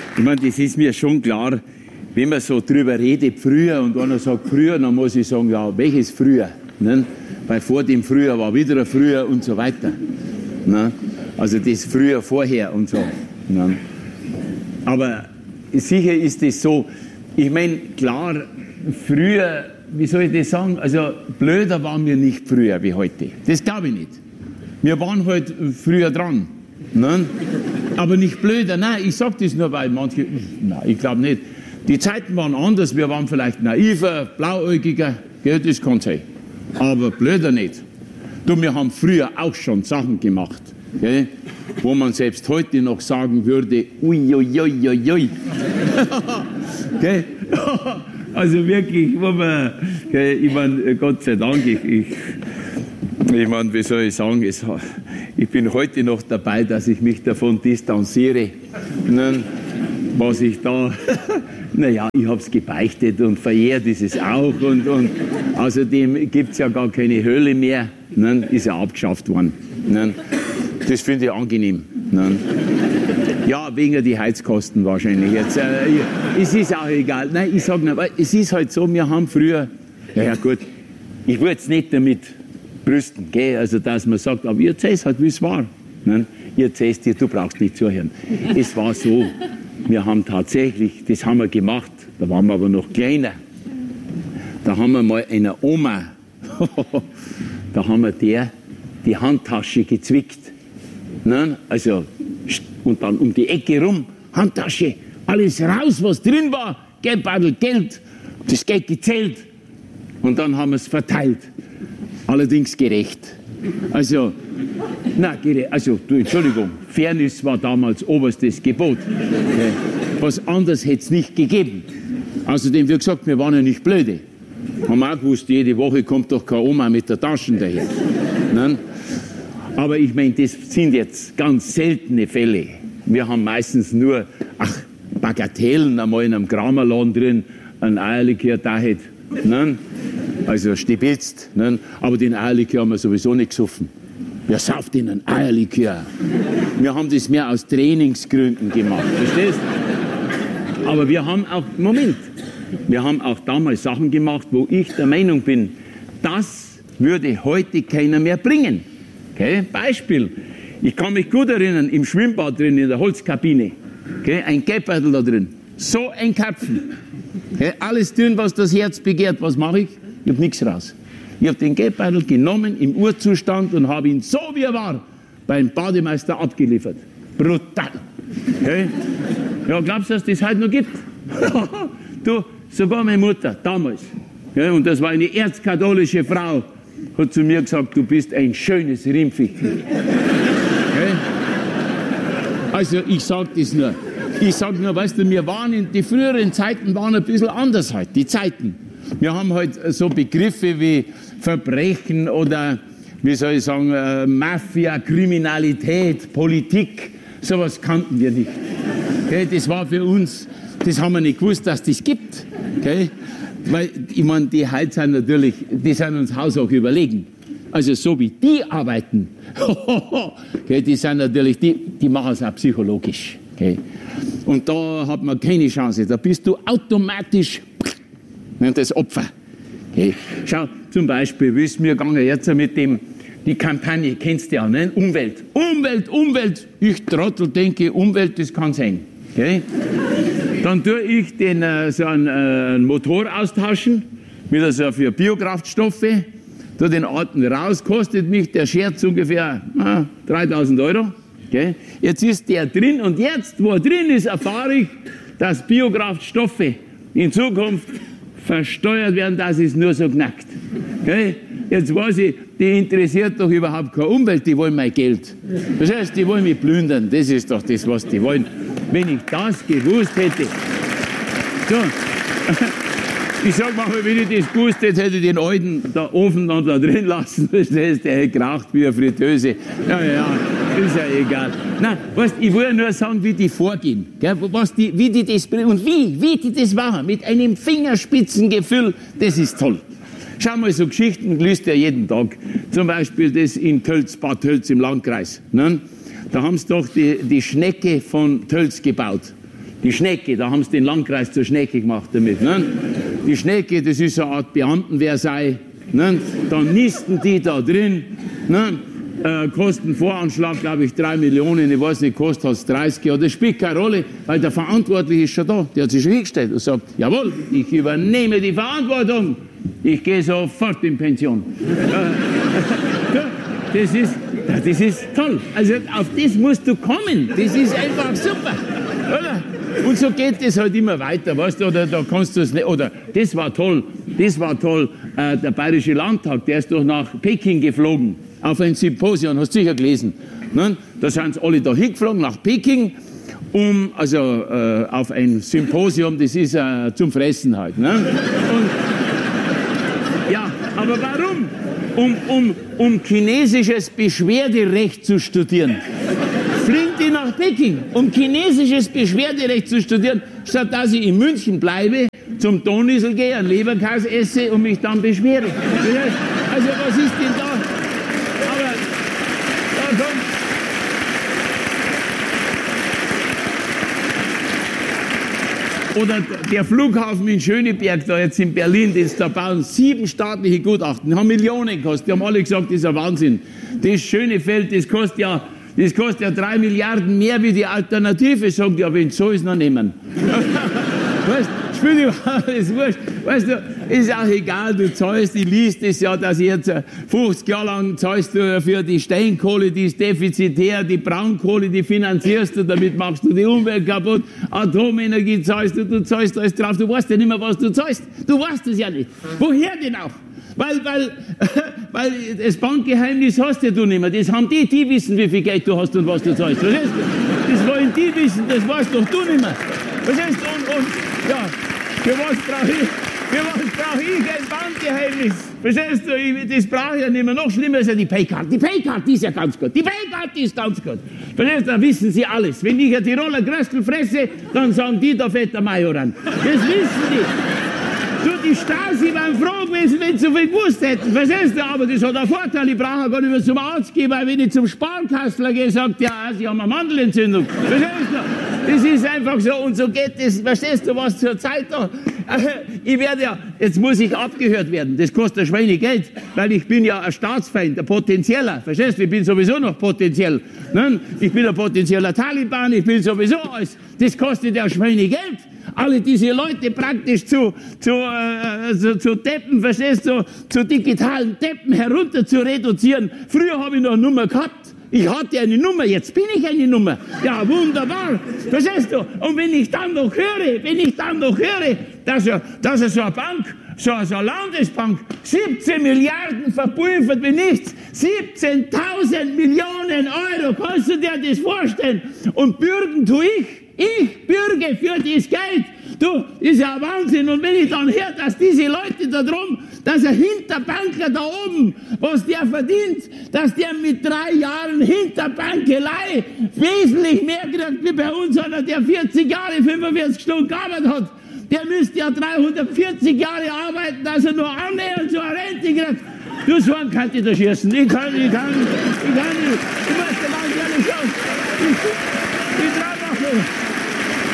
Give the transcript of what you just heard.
Ich meine, das ist mir schon klar, wenn man so drüber redet, früher, und einer sagt früher, dann muss ich sagen, ja, welches früher? Ne? Weil vor dem Früher war wieder ein Früher und so weiter. Ne? Also das Früher vorher und so. Ne? Aber sicher ist es so, ich meine, klar, früher, wie soll ich das sagen, also blöder waren wir nicht früher wie heute. Das glaube ich nicht. Wir waren halt früher dran. Ne? Aber nicht blöder, nein, ich sage das nur, weil manche, nein, ich glaube nicht. Die Zeiten waren anders, wir waren vielleicht naiver, blauäugiger, gell, das kann sein. Aber blöder nicht. Du, wir haben früher auch schon Sachen gemacht, gell, wo man selbst heute noch sagen würde, uiuiuiui. Also wirklich, wo man, gell, ich meine, Gott sei Dank, ich meine, wie soll ich sagen, ich bin heute noch dabei, dass ich mich davon distanziere, ne, was ich da, naja, ich habe es gebeichtet und verjährt ist es auch und außerdem gibt es ja gar keine Hölle mehr, ne, ist ja abgeschafft worden. Ne. Das finde ich angenehm. Ne. Ja, wegen die Heizkosten wahrscheinlich jetzt. Es ist auch egal. Nein, ich sage nur, es ist halt so, wir haben früher, ja gut, ich will jetzt nicht damit brüsten, gell? Also dass man sagt, aber ihr erzählt halt, wie es war. Ne? Ihr erzählst dir, du brauchst nicht zuhören. Es war so, wir haben tatsächlich, das haben wir gemacht, da waren wir aber noch kleiner. Da haben wir mal einer Oma, da haben wir die Handtasche gezwickt. Ne? Also, und dann um die Ecke rum, Handtasche, alles raus, was drin war, Geldbeutel, Geld, das Geld gezählt. Und dann haben wir es verteilt. Allerdings gerecht. Also, Entschuldigung, Fairness war damals oberstes Gebot. Was anderes hätte es nicht gegeben. Außerdem, wie gesagt, wir waren ja nicht blöde. Haben auch gewusst, jede Woche kommt doch keine Oma mit der Tasche daher. Nein? Aber ich meine, das sind jetzt ganz seltene Fälle. Wir haben meistens nur, Bagatellen, einmal in einem Kramerladen drin, ein Eierlikör da hätte. Nein? Also stibitzt, ne? Aber den Eierlikör haben wir sowieso nicht gesoffen. Wer sauft denn einen Eierlikör? Wir haben das mehr aus Trainingsgründen gemacht, verstehst du? Aber wir haben auch damals Sachen gemacht, wo ich der Meinung bin, das würde heute keiner mehr bringen. Okay? Beispiel, ich kann mich gut erinnern, im Schwimmbad drin, in der Holzkabine, okay? Ein Geldbeutel da drin, so ein Köpfen, okay? Alles drin, was das Herz begehrt, was mache ich? Ich habe nichts raus. Ich habe den Geldbeutel genommen im Urzustand und habe ihn so wie er war beim Bademeister abgeliefert. Brutal. Okay? Ja, glaubst du, dass das heute noch gibt? Du, sogar meine Mutter damals, okay, und das war eine erzkatholische Frau, hat zu mir gesagt, du bist ein schönes Rimpfichtel. Okay? Also ich sage das nur. Ich sage nur, weißt du, die früheren Zeiten waren ein bisschen anders halt, die Zeiten. Wir haben halt so Begriffe wie Verbrechen oder, wie soll ich sagen, Mafia, Kriminalität, Politik, sowas kannten wir nicht. Okay, das war für uns, das haben wir nicht gewusst, dass das gibt. Okay? Weil, ich meine, die halt sind natürlich, die sind uns haushoch überlegen. Also so wie die arbeiten, okay, die sind natürlich, die machen es auch psychologisch. Okay? Und da hat man keine Chance, da bist du automatisch das Opfer. Okay. Schau, zum Beispiel, wie es mir gegangen jetzt mit die Kampagne, kennst du ja, ne? Umwelt. Umwelt. Ich Trottel denke, Umwelt, das kann sein. Okay. Dann tue ich so einen Motor austauschen, wieder so für Biokraftstoffe, tue den alten raus, kostet mich der Scherz ungefähr 3.000 Euro. Okay. Jetzt ist der drin und jetzt, wo er drin ist, erfahre ich, dass Biokraftstoffe in Zukunft versteuert werden, das ist nur so knackt. Okay? Jetzt weiß ich, die interessiert doch überhaupt keine Umwelt, die wollen mein Geld. Das heißt, die wollen mich plündern, das ist doch das, was die wollen. Wenn ich das gewusst hätte. So. Ich sag mal, wenn ich das gewusst hätte, hätte ich den alten Ofen dann da drin lassen. Das heißt, der hätte geraucht wie eine Fritteuse. Ja, ist ja egal. Nein, weißt, ich will nur sagen, wie die vorgehen. Gell? Wie die das bringen und wie die das machen. Mit einem Fingerspitzengefühl, das ist toll. Schau mal, so Geschichten liest ja jeden Tag. Zum Beispiel das in Tölz, Bad Tölz im Landkreis. Ne? Da haben sie doch die Schnecke von Tölz gebaut. Die Schnecke, da haben sie den Landkreis zur Schnecke gemacht damit. Ne? Die Schnecke, das ist so eine Art Beamtenversei. Ne? Dann nisten die da drin. Ne? Kostenvoranschlag, glaube ich, 3 Millionen. Ich weiß nicht, kostet es 30. Aber das spielt keine Rolle, weil der Verantwortliche ist schon da. Der hat sich schon hingestellt und sagt, jawohl, ich übernehme die Verantwortung. Ich gehe sofort in Pension. Das ist toll. Also auf das musst du kommen. Das ist einfach super. Oder? Und so geht es halt immer weiter, weißt du, oder da kannst du es nicht, oder das war toll, der Bayerische Landtag, der ist doch nach Peking geflogen, auf ein Symposium, hast du sicher gelesen, ne? Da sind sie alle da hingeflogen, nach Peking, auf ein Symposium, das ist zum Fressen halt, ne? Und, ja, aber warum? Um chinesisches Beschwerderecht zu studieren. Fliegen die nach Peking, um chinesisches Beschwerderecht zu studieren, statt dass ich in München bleibe, zum Toniesel gehe, einen Leberkäse esse und mich dann beschwere. Also was ist denn da? Aber da kommt... Oder der Flughafen in Schöneberg, da jetzt in Berlin, da bauen 7 staatliche Gutachten, haben Millionen gekostet. Die haben alle gesagt, das ist ein Wahnsinn. Das Schönefeld, das kostet ja 3 Milliarden mehr wie die Alternative, sagen die, aber wenn so ist, noch nehmen. Weißt du, ist wurscht. Weißt du, ist auch egal, du zahlst, ich liest das ja, dass ich jetzt 50 Jahre lang zahlst du für die Steinkohle, die ist defizitär, die Braunkohle, die finanzierst du, damit machst du die Umwelt kaputt, Atomenergie zahlst du zahlst alles drauf, du weißt ja nicht mehr, was du zahlst. Du weißt es ja nicht. Woher denn auch? Weil das Bankgeheimnis hast ja du nicht mehr. Das haben die wissen, wie viel Geld du hast und was du zahlst. Verstehst du? Das wollen die wissen, das weißt doch du nicht mehr. Verstehst du? Und ja, für was brauche ich ein Bankgeheimnis? Verstehst du? Das brauche ich ja nicht mehr. Noch schlimmer ist ja die Paycard. Die Paycard, die ist ja ganz gut. Die Paycard, die ist ganz gut. Verstehst du? Da wissen sie alles. Wenn ich ein Tiroler Gröstel fresse, dann sagen die, da fährt der Majoran. Das wissen die. Du, die Stasi waren froh gewesen, wenn sie so viel gewusst hätten. Verstehst du? Aber das hat einen Vorteil. Ich brauche gar nicht mehr zum Arzt gehen, weil wenn ich zum Sparkassler gehe, sagt ja, sie haben eine Mandelentzündung. Verstehst du? Das ist einfach so. Und so geht das. Verstehst du, was zur Zeit da? Ich werde ja, jetzt muss ich abgehört werden. Das kostet ein Schweine Geld, weil ich bin ja ein Staatsfeind, ein potenzieller. Verstehst du? Ich bin sowieso noch potenziell. Ne? Ich bin ein potenzieller Taliban, ich bin sowieso alles. Das kostet ja ein Schweine Geld. Alle diese Leute praktisch zu Deppen, verstehst du, zu digitalen Deppen herunter zu reduzieren. Früher habe ich noch eine Nummer gehabt. Ich hatte eine Nummer, jetzt bin ich eine Nummer. Ja, wunderbar. Verstehst du? Und wenn ich dann noch höre, dass so eine Bank, so eine Landesbank, 17 Milliarden verpulvert wie nichts, 17.000 Millionen Euro, kannst du dir das vorstellen? Und bürgen tue ich. Ich bürge für das Geld. Du, ist ja Wahnsinn. Und wenn ich dann höre, dass diese Leute da drum, dass ein Hinterbanker da oben, was der verdient, dass der mit 3 Jahren Hinterbankelei wesentlich mehr kriegt wie bei uns einer, der 40 Jahre, 45 Stunden gearbeitet hat. Der müsste ja 340 Jahre arbeiten, dass er nur annähernd so eine Rente kriegt. Du, so einen kann ich da schießen. Ich kann nicht. Ich muss dir ganz ehrlich sagen. Ich trau noch nicht.